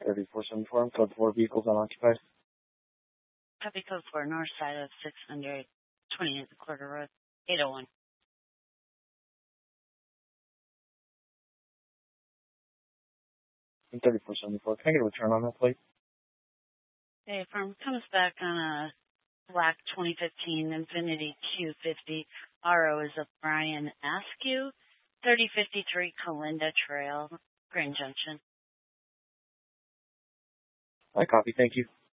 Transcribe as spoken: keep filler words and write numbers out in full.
thirty-four seventy-four, code four, vehicles unoccupied. Copy code four, north side of six hundred twenty-eight the quarter road, eight oh one. thirty-four seventy-four, can I get a return on that plate? Hey, firm comes back on a black twenty fifteen Infiniti Q fifty. R O is a Brian Askew, thirty fifty-three Colinda Trail, Grand Junction. I copy, thank you.